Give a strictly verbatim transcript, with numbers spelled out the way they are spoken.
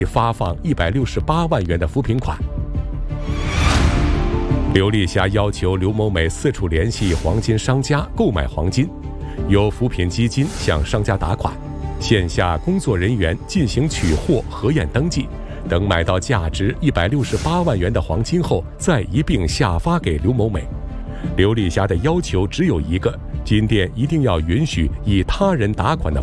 发放一百六十八万元的扶贫款。刘丽霞要求刘某美四处联系黄金商家购买黄金，由扶贫基金向商家打款，线下工作人员进行取货、核验登记，等买到价值一百六十八万元的黄金后，再一并下发给刘某美。刘丽霞的要求只有一个：金店一定要允许以他人打款的